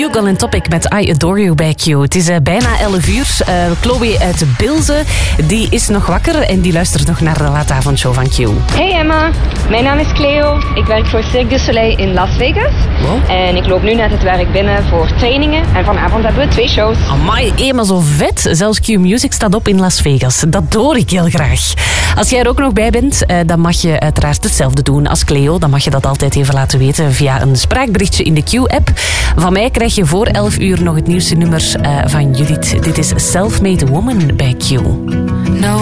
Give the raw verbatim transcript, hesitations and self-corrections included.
Bugle en Topic met I Adore You bij Q. Het is uh, bijna elf uur. Uh, Chloe uit Bilze, die is nog wakker en die luistert nog naar de Late Avondshow van Q. Hey Emma, mijn naam is Cleo. Ik werk voor Cirque du Soleil in Las Vegas. Wow. En ik loop nu net het werk binnen voor trainingen. En vanavond hebben we twee shows. Amai, eenmaal zo vet. Zelfs Q Music staat op in Las Vegas. Dat hoor ik heel graag. Als jij er ook nog bij bent, uh, dan mag je uiteraard hetzelfde doen als Cleo. Dan mag je dat altijd even laten weten via een spraakberichtje in de Q-app. Van mij krijg je voor elf uur nog het nieuwste nummer uh, van Judith. Dit is Self-Made Woman bij Q. No.